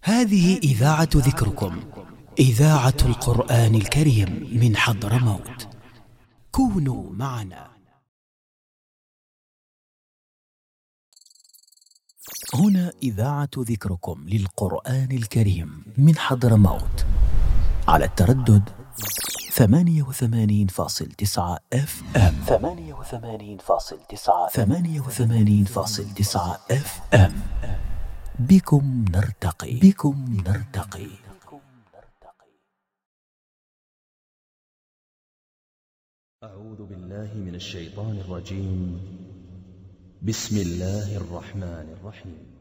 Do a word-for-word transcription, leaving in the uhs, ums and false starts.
هذه إذاعة ذكركم، إذاعة القرآن الكريم من حضرموت. كونوا معنا. هنا إذاعة ذكركم للقرآن الكريم من حضرموت، على التردد ثمانية وثمانين فاصل تسعة اف ام ثمانية وثمانين فاصل تسعة ثمانية وثمانين فاصل تسعة اف ام. بكم نرتقي، بكم نرتقي. أعوذ بالله من الشيطان الرجيم. بسم الله الرحمن الرحيم.